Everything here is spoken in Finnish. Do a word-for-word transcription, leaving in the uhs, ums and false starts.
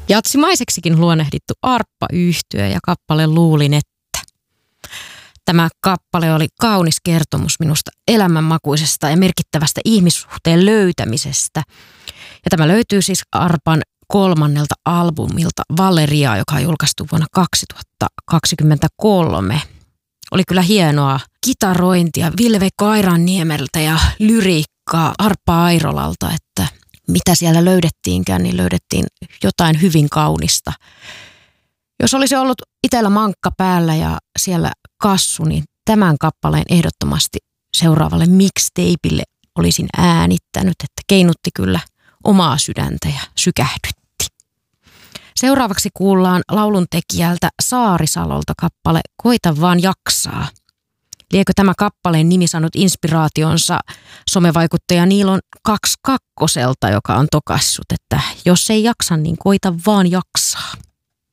Jatsimaiseksikin luonnehdittu arppayhtye ja kappale Luulin, että. Tämä kappale oli kaunis kertomus minusta elämänmakuisesta ja merkittävästä ihmissuhteen löytämisestä. Ja tämä löytyy siis Arpan kolmannelta albumilta Valeria, joka on julkaistu vuonna kaksituhattakaksikymmentäkolme. Oli kyllä hienoa kitarointia Vilve Kairanniemeltä ja lyriikkaa Arppa Airolalta, että mitä siellä löydettiinkään, niin löydettiin jotain hyvin kaunista. Jos olisi ollut itsellä mankka päällä ja siellä kassu, niin tämän kappaleen ehdottomasti seuraavalle mixtapeille olisin äänittänyt, että keinutti kyllä omaa sydäntä ja sykähdytti. Seuraavaksi kuullaan lauluntekijältä Saarisalolta kappale Koita vaan jaksaa. Liekö tämä kappaleen nimi saanut inspiraationsa somevaikuttaja Niilon kaksikakkoselta, joka on tokassut, että jos ei jaksa, niin koita vaan jaksaa.